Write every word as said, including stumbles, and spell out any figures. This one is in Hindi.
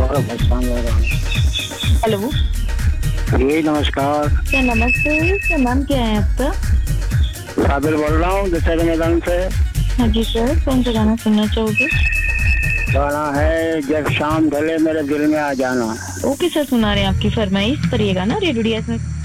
और भस्म ले रहा हूँ। हेलो। जी नमस्कार। सर नमस्ते, सर नाम क्या है आपका? साबिर बोल रहा हूँ दशहरे मैदान से। हाँ जी सर, कौन सा गाना सुनना चाहोगे? गाना है जब शाम ढले मेरे दिल में आ जाना। ओके सर, सुना रहे हैं आपकी फरमाइश, करिएगा ना रेडियो डी एस में।